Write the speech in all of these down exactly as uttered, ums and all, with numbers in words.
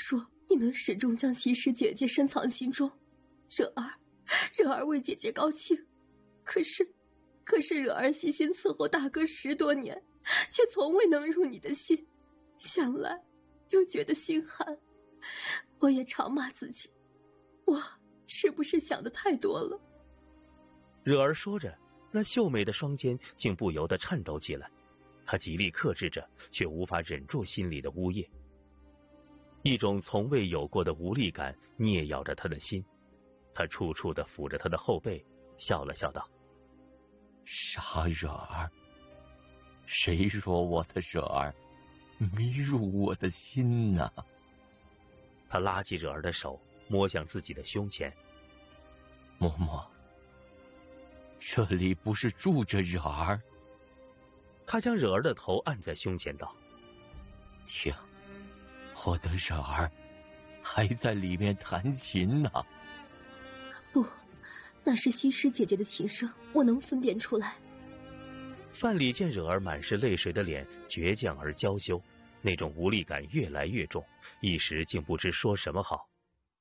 说你能始终将西施姐姐深藏心中，惹儿，惹儿为姐姐高兴。可是，可是惹儿细心伺候大哥十多年，却从未能入你的心，想来又觉得心寒。我也常骂自己，我是不是想的太多了？ 惹儿说着，那秀美的双肩竟不由得颤抖起来。她极力克制着，却无法忍住心里的呜咽。一种从未有过的无力感啮咬着她的心。她处处的抚着她的后背，笑了笑道： 傻惹儿，谁说我的惹儿迷入我的心呢？ 他拉起惹儿的手，摸向自己的胸前。 嬷嬷，这里不是住着惹儿。 他将惹儿的头按在胸前道： 听，我的惹儿还在里面弹琴呢。 不，那是西施姐姐的琴声，我能分辨出来。 范蠡见惹儿满是泪水的脸倔强而娇羞，那种无力感越来越重，一时竟不知说什么好。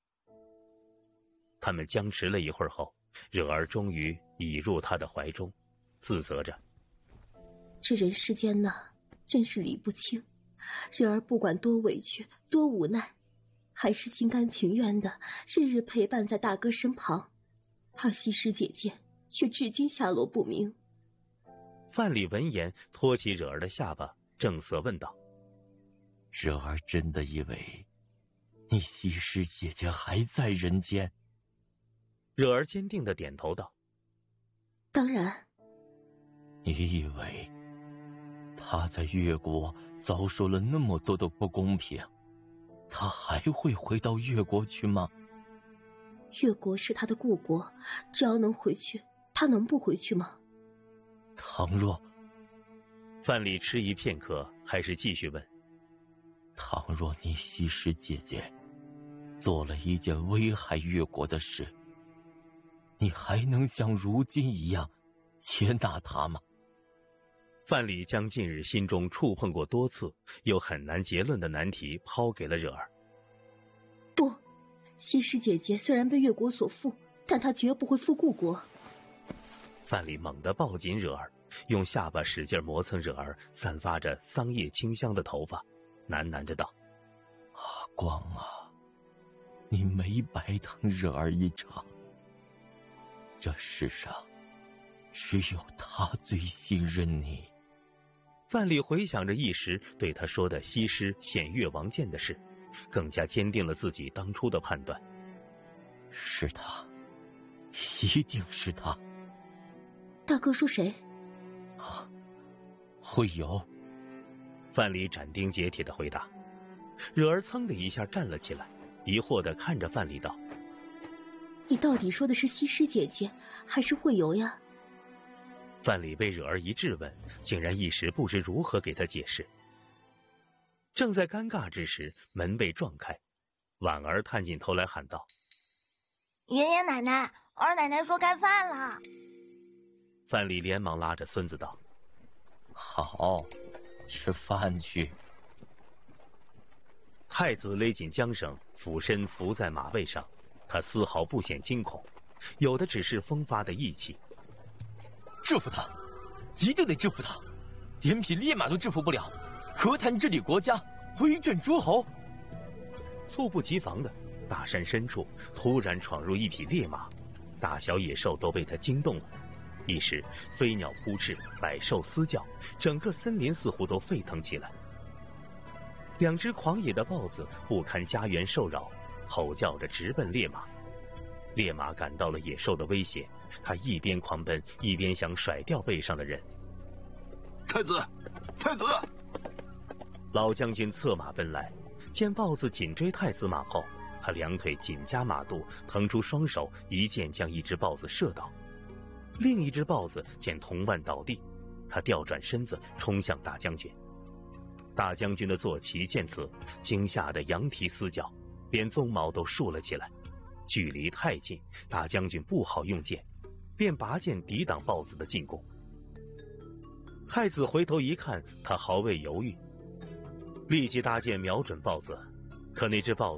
他们僵持了一会儿后，惹儿终于倚入他的怀中，自责着： 这人世间呢，真是理不清。惹儿不管多委屈多无奈，还是心甘情愿的日日陪伴在大哥身旁，而西施姐姐却至今下落不明。 范蠡闻言，托起惹儿的下巴，正色问道： 惹儿真的以为你西施姐姐还在人间？ 惹儿坚定的点头道： 当然。 你以为她在越国遭受了那么多的不公平，她还会回到越国去吗？ 越国是她的故国，只要能回去，她能不回去吗？ 倘若…… 范蠡迟疑片刻，还是继续问： 倘若你西施姐姐做了一件危害越国的事，你还能像如今一样接纳她吗？ 范蠡将近日心中触碰过多次又很难结论的难题抛给了惹儿。 不，西施姐姐虽然被越国所负，但她绝不会负故国。 范蠡猛地抱紧惹儿，用下巴使劲磨蹭惹儿散发着桑叶清香的头发，喃喃着道： 阿光啊，你没白疼惹儿一场。这世上只有他最信任你。 范蠡回想着一时对他说的西施献越王剑的事，更加坚定了自己当初的判断。 是他，一定是他。 大哥说谁？ 啊，会有。 范蠡斩钉截铁的回答。惹儿噌的一下站了起来，疑惑的看着范蠡道： 你到底说的是西施姐姐还是会游呀？ 范蠡被惹儿一质问，竟然一时不知如何给他解释。正在尴尬之时，门被撞开，婉儿探进头来喊道： 爷爷奶奶，二奶奶说开饭了。 范蠡连忙拉着孙子道： 好，吃饭去。 太子勒紧缰绳，俯身伏在马背上，他丝毫不显惊恐，有的只是风发的义气。 制服他，一定得制服他，连匹烈马都制服不了，何谈治理国家，威震诸侯？ 猝不及防的，大山深处突然闯入一匹烈马，大小野兽都被他惊动了。一时飞鸟扑翅，百兽嘶叫，整个森林似乎都沸腾起来。两只狂野的豹子不堪家园受扰，吼叫着直奔烈马。烈马感到了野兽的威胁，他一边狂奔，一边想甩掉背上的人。 太子，太子！ 老将军策马奔来，见豹子紧追太子马后，他两腿紧夹马肚，腾出双手，一箭将一只豹子射倒。另一只豹子见同伴倒地，他调转身子冲向大将军。大将军的坐骑见此，惊吓得扬蹄嘶叫，连鬃毛都竖了起来。距离太近，大将军不好用剑，便拔剑抵挡豹子的进攻。太子回头一看，他毫未犹豫，立即搭箭瞄准豹子，可那只豹子